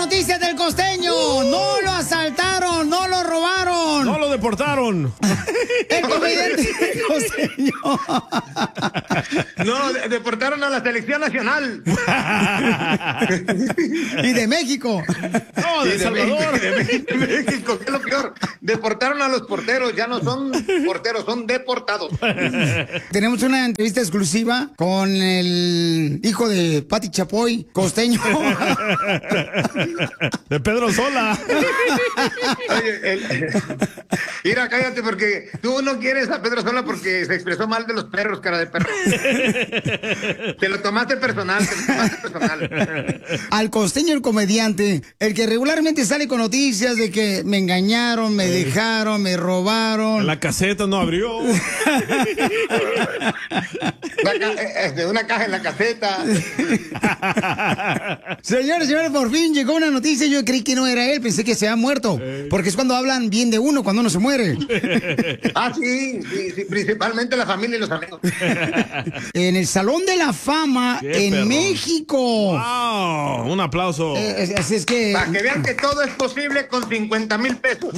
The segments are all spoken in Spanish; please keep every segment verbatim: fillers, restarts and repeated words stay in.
Noticias del costeño. No lo asaltaron, no lo robaron. No lo deportaron. El comediante costeño. No, de- deportaron a la selección nacional. Y de México. No, de Y de Salvador. México, de México, de México, que es lo peor. Deportaron a los porteros, ya no son porteros, son deportados. Tenemos una entrevista exclusiva con el hijo de Pati Chapoy, costeño. De Pedro Sola. Oye, el- mira, cállate porque tú no quieres a Pedro Sola porque se expresó mal de los perros, cara de perro. Te lo tomaste personal, te lo tomaste personal. Al costeño, el comediante, el que regularmente sale con noticias de que me engañaron, me dejaron, me robaron. La caseta no abrió. Una, ca- eh, eh, de una caja en la caseta. Señores, señores, por fin llegó una noticia. Yo creí que no era él, pensé que se había muerto. Porque es cuando hablan bien de uno, cuando uno se muere. Ah, sí, sí, sí, principalmente la familia y los amigos. En el Salón de la Fama Qué en perrón. México. Wow, un aplauso. Eh, Así es que. Para que vean que todo es posible con cincuenta mil pesos.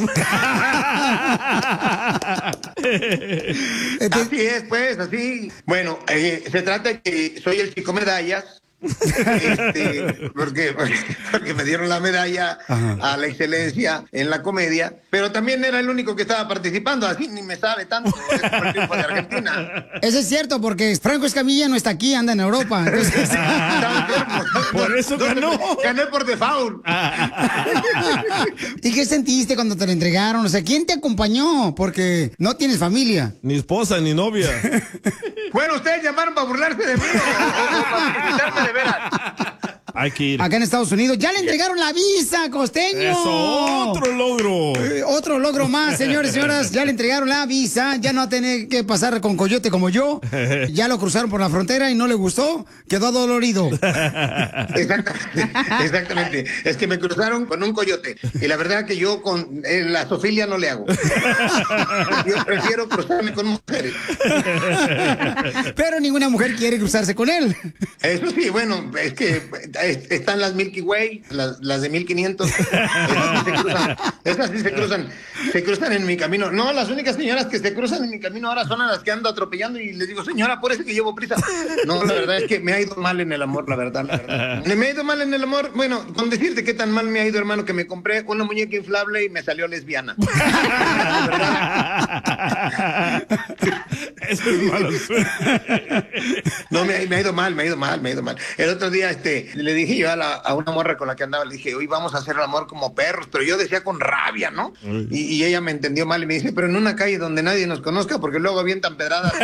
eh, te- Así es, pues, así. Bueno, eh, se trata de que soy el chico medallas. Este, porque, porque, porque me dieron la medalla Ajá. a la excelencia en la comedia, pero también era el único que estaba participando, así ni me sabe tanto, es como el triunfo de Argentina. Eso es cierto, porque Franco Escamilla no está aquí, anda en Europa. Entonces, Estaba enfermo. Por eso Entonces, ganó. Gané por default. ¿y qué sentiste cuando te lo entregaron? O sea, ¿quién te acompañó? Porque no tienes familia. Ni esposa, ni novia. Bueno, ustedes llamaron para burlarse de mí o, o- o para felicitarme de veras. Hay que ir. Acá en Estados Unidos ya le entregaron la visa, costeño. Eso, otro logro. Eh, Otro logro más, señores y señoras. Ya le entregaron la visa. Ya no va a tener que pasar con coyote como yo. Ya lo cruzaron por la frontera y no le gustó. Quedó dolorido. Exactamente, exactamente. Es que me cruzaron con un coyote. Y la verdad que yo con eh, la zoofilia no le hago. Yo prefiero cruzarme con mujeres. Pero ninguna mujer quiere cruzarse con él. Eso sí, bueno, es que eh, están las Milky Way, las, las de mil quinientos. Esas sí se cruzan. Esas sí se cruzan. Se cruzan en mi camino. No, las únicas señoras que se cruzan en mi camino ahora son a las que ando atropellando y les digo, señora, por eso que llevo prisa. No, la verdad es que me ha ido mal en el amor, la verdad, la verdad. Me ha ido mal en el amor. Bueno, con decirte qué tan mal me ha ido, hermano, que me compré una muñeca inflable y me salió lesbiana. Eso es mala suerte. No, me, me ha ido mal, me ha ido mal, me ha ido mal. El otro día este, le dije yo a, la, a una morra con la que andaba, le dije, hoy vamos a hacer el amor como perros, pero yo decía con rabia, ¿no? Y, y ella me entendió mal y me dice, pero en una calle donde nadie nos conozca, porque luego avientan pedradas.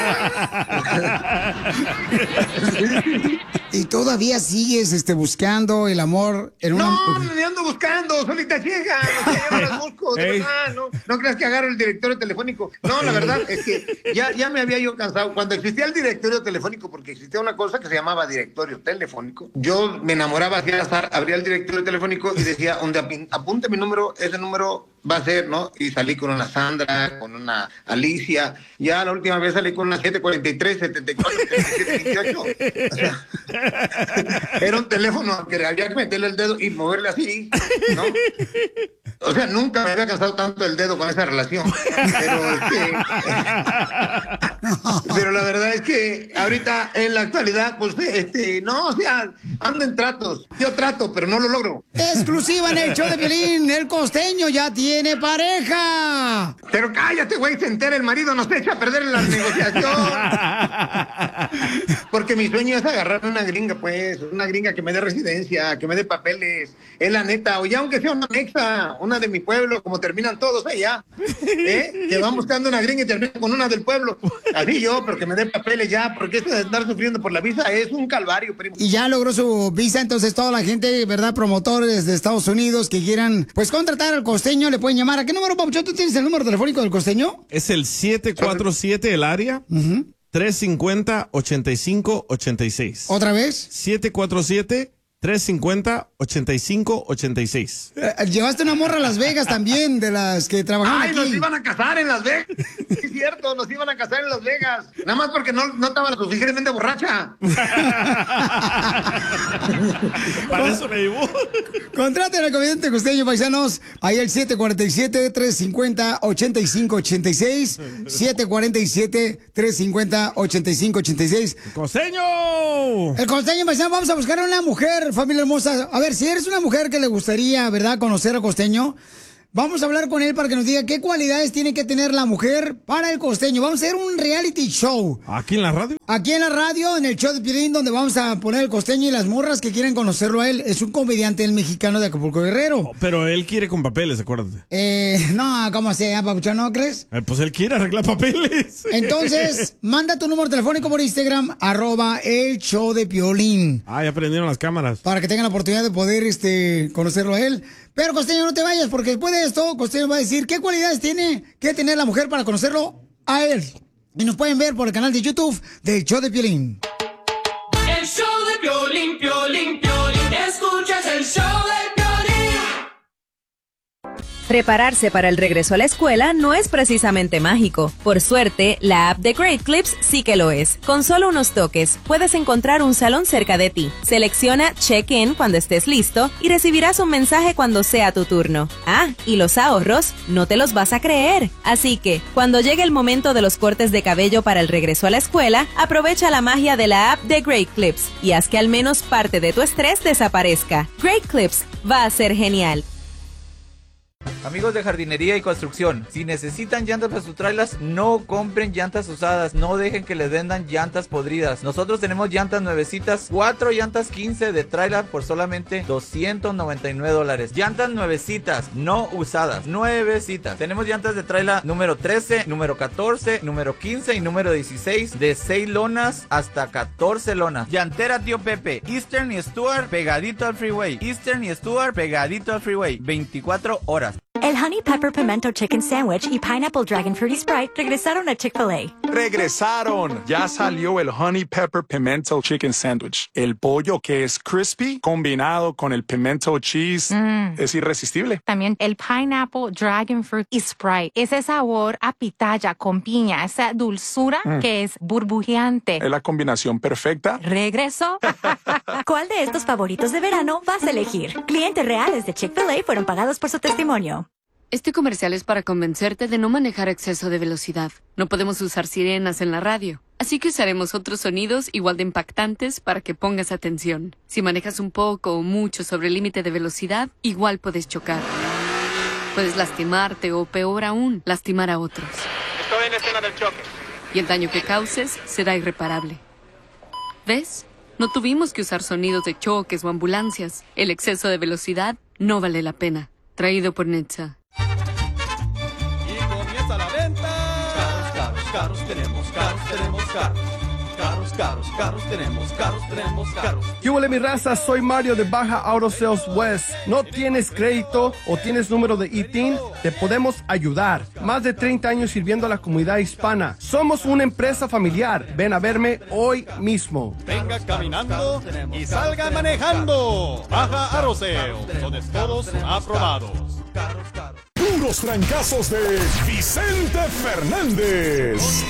Y todavía sigues este, buscando el amor en una... No, me ando buscando, solita llega, no sé, yo no las busco, de Ey. verdad, no, no creas que agarro el directorio telefónico. No, la verdad es que ya, ya me había yo cansado. Cuando existía el directorio telefónico, porque existía una cosa que se llamaba directorio telefónico, yo me enamoraba así al azar, abría el directorio telefónico y decía, donde apin- apunte mi número, ese número va a ser, ¿no? Y salí con una Sandra, con una Alicia, ya la última vez salí con una siete cuarenta y tres, setenta y cuatro, setenta y siete, veintiocho. O sea, era un teléfono que había que meterle el dedo y moverle así, ¿no? O sea, nunca me había cansado tanto el dedo con esa relación. Pero, este, pero la verdad es que ahorita, en la actualidad, pues, este, no, o sea, ando en tratos. Yo trato, pero no lo logro. Exclusiva en el show de Piolín. El costeño ya tiene pareja. Pero cállate, güey, se entera el marido, nos echa a perder en la negociación. Porque mi sueño es agarrar una gringa, pues, una gringa que me dé residencia, que me dé papeles. Es la neta, o ya aunque sea una mexa, una de mi pueblo, como terminan todos allá. ¿Eh? Que van buscando una gringa y terminan con una del pueblo. Así yo, pero que me dé papeles ya, porque esto de estar sufriendo por la visa es un calvario, primo. Y ya logró su visa, entonces toda la gente, ¿verdad? Promotores de Estados Unidos que quieran, pues, contratar al costeño, le pueden llamar. ¿A qué número, Papuchón? ¿Tú tienes el número telefónico del costeño? Es el siete cuatro siete, el área, Ujú. tres cinco cero, ocho cinco ocho seis. ¿Otra vez? siete cuatro siete, tres cinco cero, ochenta y cinco ochenta y seis. Eh, llevaste una morra a Las Vegas también, de las que trabajaban Ay, aquí. nos iban a casar en Las Vegas. Sí, es cierto, nos iban a casar en Las Vegas. Nada más porque no, no estaba lo suficientemente borracha. Para eso me llevó. Contraten al comediante costeño, paisanos. Ahí el siete cuatro siete, tres cinco cero, ocho cinco ocho seis. siete cuatro siete, tres cinco cero, ocho cinco ocho seis. ¡Costeño! El costeño, paisano, vamos a buscar a una mujer, familia hermosa. A ver, si eres una mujer que le gustaría, ¿verdad?, conocer al costeño, vamos a hablar con él para que nos diga qué cualidades tiene que tener la mujer para el costeño. Vamos a hacer un reality show. ¿Aquí en la radio? Aquí en la radio, en el show de Piolín, donde vamos a poner el costeño y las morras que quieren conocerlo a él. Es un comediante, el mexicano de Acapulco, Guerrero. Oh, pero él quiere con papeles, acuérdate. Eh, no, ¿cómo se llama, papuchón? ¿No crees? Eh, pues él quiere arreglar papeles. Entonces, manda tu número telefónico por Instagram, arroba el show de Piolín. Ah, ya prendieron las cámaras. Para que tengan la oportunidad de poder este, conocerlo a él. Pero, costeño, no te vayas, porque después de esto, costeño va a decir qué cualidades tiene que tener la mujer para conocerlo a él. Y nos pueden ver por el canal de YouTube del show de Piolín. El show de Piolín, Piolín, Piolín. Escuchas el show de Piolín. Prepararse para el regreso a la escuela no es precisamente mágico. Por suerte, la app de Great Clips sí que lo es. Con solo unos toques, puedes encontrar un salón cerca de ti. Selecciona Check-in cuando estés listo y recibirás un mensaje cuando sea tu turno. Ah, y los ahorros no te los vas a creer. Así que, cuando llegue el momento de los cortes de cabello para el regreso a la escuela, aprovecha la magia de la app de Great Clips y haz que al menos parte de tu estrés desaparezca. Great Clips va a ser genial. Amigos de jardinería y construcción, si necesitan llantas para sus trailers, no compren llantas usadas, no dejen que les vendan llantas podridas. Nosotros tenemos llantas nuevecitas, cuatro llantas quince de trailer por solamente doscientos noventa y nueve dólares. Llantas nuevecitas, no usadas, nuevecitas. Tenemos llantas de trailer número trece, número catorce, número quince y número dieciséis, de seis lonas hasta catorce lonas. Llantera Tío Pepe, Eastern y Stuart pegadito al freeway, Eastern y Stuart pegadito al freeway, veinticuatro horas. El Honey Pepper Pimento Chicken Sandwich y Pineapple Dragon Fruity Sprite regresaron a Chick-fil-A. ¡Regresaron! Ya salió el Honey Pepper Pimento Chicken Sandwich. El pollo que es crispy combinado con el pimento cheese mm. es irresistible. También el Pineapple Dragon Fruit y Sprite. Ese sabor a pitaya con piña, esa dulzura mm. que es burbujeante. Es la combinación perfecta. ¿Regresó? ¿Cuál de estos favoritos de verano vas a elegir? Clientes reales de Chick-fil-A fueron pagados por su testimonio. Este comercial es para convencerte de no manejar a exceso de velocidad. No podemos usar sirenas en la radio, así que usaremos otros sonidos igual de impactantes para que pongas atención. Si manejas un poco o mucho sobre el límite de velocidad, igual puedes chocar. Puedes lastimarte o, peor aún, lastimar a otros. Estoy en la escena del choque. Y el daño que causes será irreparable. ¿Ves? No tuvimos que usar sonidos de choques o ambulancias. El exceso de velocidad no vale la pena. Traído por Netza. Y comienza la venta. Carros, carros, carros tenemos, carros tenemos, carros. Carros, carros, carros tenemos, carros tenemos, carros. ¿Qué huele, mi raza? Soy Mario de Baja Auto Sales West. ¿No tienes crédito o tienes número de I T I N? Te podemos ayudar. Más de treinta años sirviendo a la comunidad hispana. Somos una empresa familiar. Ven a verme hoy mismo. Venga caminando y salga manejando. Baja Auto Sales, donde todos aprobados. Puros trancazos de Vicente Fernández.